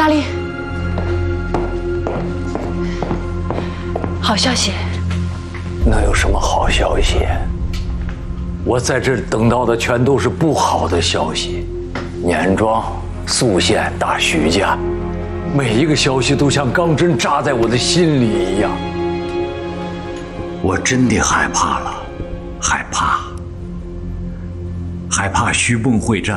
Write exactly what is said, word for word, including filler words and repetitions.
大力，好消息。 能有什么好消息？我在这儿等到的全都是不好的消息。年庄、宿县打徐家，每一个消息都像钢针扎在我的心里一样。 我真的害怕了，害怕，害怕徐蚌会战。